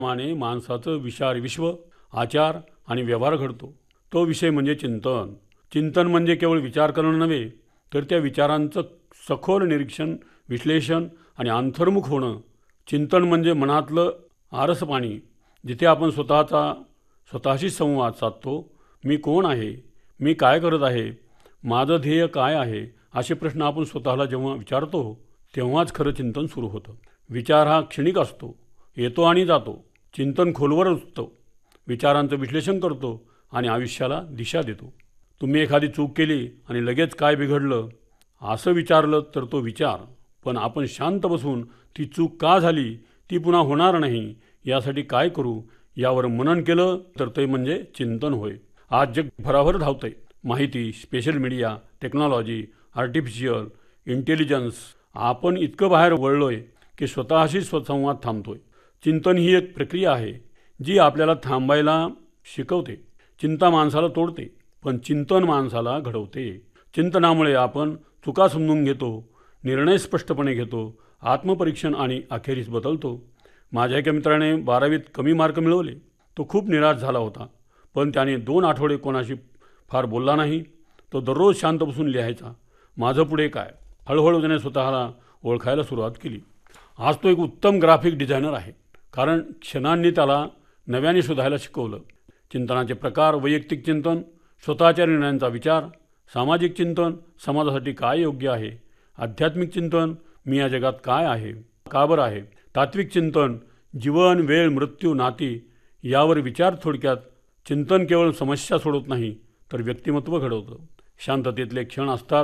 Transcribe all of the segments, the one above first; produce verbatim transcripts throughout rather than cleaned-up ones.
माने माणसाचं विचार विश्व, आचार आणि व्यवहार घडतो। तो विषय म्हणजे चिंतन। चिंतन म्हणजे केवळ विचार करणं नव्हे, तर त्या विचारांचं सखोल निरीक्षण, विश्लेषण आणि अंतर्मुख होणं। चिंतन म्हणजे मनातलं आरसपाणी, जिथे आपण स्वतःचा स्वतःशी संवाद साधतो। मी कोण आहे, मी काय करत आहे, माझं ध्येय काय आहे, असे प्रश्न आपण स्वतःला जेव्हा विचारतो तेव्हाच खरं चिंतन सुरू होतं। विचार हा क्षणिक असतो, येतो आणि जातो। चिंतन खोलवर असतो, विचारांचं विश्लेषण करतो आणि आयुष्याला दिशा देतो। तुम्ही एखादी चूक केली आणि लगेच काय बिघडलं असं विचारलं तर तो विचार, पण आपण शांत बसून ती चूक का झाली, ती पुन्हा होणार नाही यासाठी काय करू यावर मनन केलं तर ते म्हणजे चिंतन होय। आज जग भराभर धावतंय। माहिती, special media, technology, artificial intelligence, आपण इतकं बाहेर वळलोय की स्वतःशी संवाद थांबतोय। चिंतन ही एक प्रक्रिया आहे जी आपल्याला थांबायला शिकवते। चिंता माणसाला तोडते, पण चिंतन माणसाला घडवते। चिंतनामुळे आपण चुका समजून घेतो, निर्णय स्पष्टपणे घेतो, आत्मपरीक्षण आणि अखेरीस बदलतो। माझ्या एका मित्राने बारावीत कमी मार्क मिळवले। तो खूप निराश झाला होता, पण त्याने दोन आठवडे कोणाशी फार बोलला नाही। तो दररोज शांत बसून लिहायचा, माझं पुढे काय। हळूहळू त्याने स्वतःला ओळखायला सुरुवात केली। आज तो एक उत्तम ग्राफिक डिझायनर आहे, कारण क्षणांनी त्याला नव्याने शोधायला शिकवलं। चिंतनाचे प्रकार: वैयक्तिक चिंतन, स्वतःच्या निर्णयांचा विचार; सामाजिक चिंतन, समाजासाठी काय योग्य आहे; आध्यात्मिक चिंतन, मी या जगात काय आहे, का बरं आहे; तात्विक चिंतन, जीवन, वेळ, मृत्यू, नाती यावर विचार। थोडक्यात चिंतन केवळ समस्या सोडवत नाही, तर व्यक्तिमत्व घडवतं। शांततेतले क्षण असतात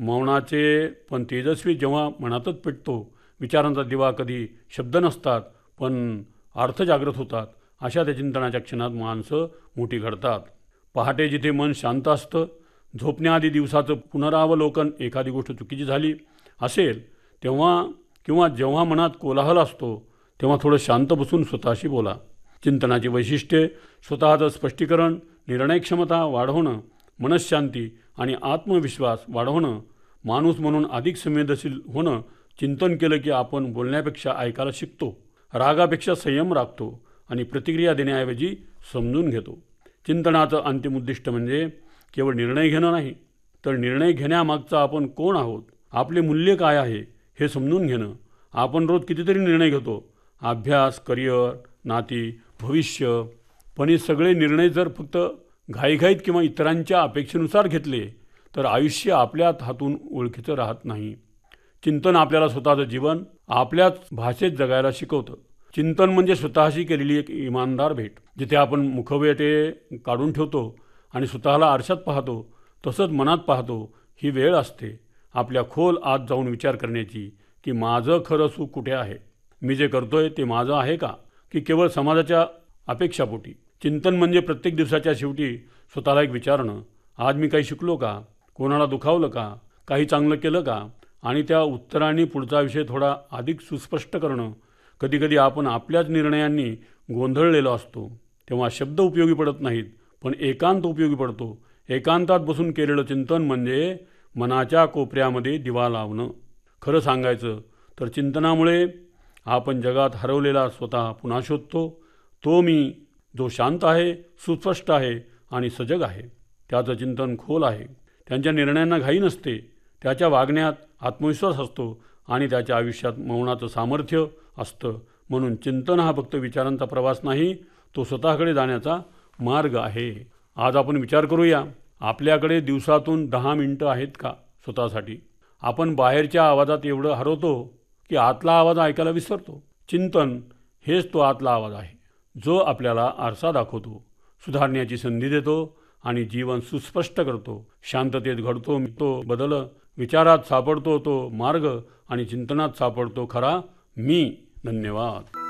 मौनाचे, पण तेजस्वी, जेव्हा मनातच पेटतो। विचारांचा दिवा कधी शब्द नसतात, पण अर्थ जागृत होतात। अशा त्या चिंतनाच्या क्षणात माणसं मोठी घडतात। पहाटे जिथे मन शांत असतं, झोपण्याआधी दिवसाचं पुनरावलोकन, एखादी गोष्ट चुकीची झाली असेल तेव्हा किंवा जेव्हा मनात कोलाहल असतो तेव्हा थोडं शांत बसून स्वतःशी बोला। चिंतनाची वैशिष्ट्ये: स्वतःचं स्पष्टीकरण, निर्णयक्षमता वाढवणं, मनःशांती आणि आत्मविश्वास वाढवणं, माणूस म्हणून अधिक संवेदनशील होणं। चिंतन केलं की आपण बोलण्यापेक्षा ऐकायला शिकतो, रागापेक्षा संयम राखतो आणि प्रतिक्रिया देण्याऐवजी समजून घेतो। चिंतनाचं अंतिम उद्दिष्ट म्हणजे केवळ निर्णय घेणं नाही, तर निर्णय घेण्यामागचा आपण कोण आहोत, आपले मूल्य काय आहे हे समजून घेणं। आपण रोज कितीतरी निर्णय घेतो, अभ्यास, करिअर, नाती, भविष्य, पण हे सगळे निर्णय जर फक्त घाईघाईत किंवा इतरांच्या अपेक्षेनुसार घेतले तर आयुष्य आपल्याच हातून ओळखीचं राहत नाही। चिंतन आपल्याला स्वतःचं जीवन आपल्याच भाषेत जगायला शिकवतं। चिंतन म्हणजे स्वतःशी केलेली एक इमानदार भेट, जिथे आपण मुखवटे काढून ठेवतो आणि स्वतःला आरशात पाहतो, तसंच मनात पाहतो। ही वेळ असते आपल्या खोल आत जाऊन विचार करण्याची की माझं खरं सुख कुठे आहे, मी जे करतोय ते माझं आहे का, की केवळ समाजाच्या अपेक्षापोटी। चिंतन म्हणजे प्रत्येक दिवसाच्या शेवटी स्वतःला एक विचारणं, आज मी काही शिकलो का, कोणाला दुखावलं का, काही चांगलं केलं का, आणि त्या उत्तरांनी पुढचा विषय थोडा अधिक सुस्पष्ट करणं। कधीकधी आपण आपल्याच निर्णयांनी गोंधळलेलो असतो, तेव्हा शब्द उपयोगी पडत नाहीत, पण एकांत उपयोगी पडतो। एकांतात बसून केलेलं चिंतन म्हणजे मनाच्या कोपऱ्यामध्ये दिवा लावणं। खरं सांगायचं तर चिंतनामुळे आपण जगात हरवलेला स्वतः पुन्हा शोधतो। तो मी जो शांत आहे, सुस्पष्ट आहे आणि सजग आहे। त्याचं चिंतन खोल आहे, त्यांच्या निर्णयांना घाई नसते, त्याच्या वागण्यात आत्मविश्वास असतो आणि त्याच्या आयुष्यात मौनाचं सामर्थ्य असतं। म्हणून चिंतन हा फक्त विचारांचा प्रवास नाही, तो स्वतःकडे जाण्याचा मार्ग आहे। आज आपण विचार करूया, आपल्याकडे दिवसातून दहा मिनिटं आहेत का स्वतःसाठी? आपण बाहेरच्या आवाजात एवढं हरवतो की आतला आवाज ऐकायला विसरतो। चिंतन हेच तो आतला आवाज आहे, जो आपल्याला आरसा दाखवतो, सुधारण्याची संधी देतो आणि जीवन सुस्पष्ट करतो। शांततेत घडतो तो बदल, विचारात सापडतो तो मार्ग आणि चिंतनात सापडतो खरा मी। धन्यवाद।